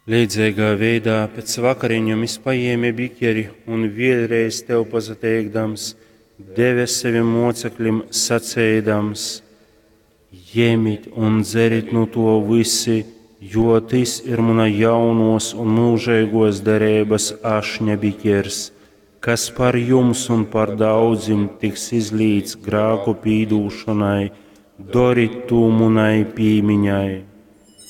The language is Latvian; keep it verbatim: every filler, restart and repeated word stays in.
Līdzīgā veidā pēc vakariņu mēs paņēmām bikeri un vienreiz tev pateikdams, deva saviem mocekļiem sacēdams: Ņemiet un dzeriet no to visi, jo tas ir mana jaunos un mūžīgos derības ašņa bikers, kas par jums un par daudziem tiks izlīts grēku pīdūšanai, dariet to manai piemiņai.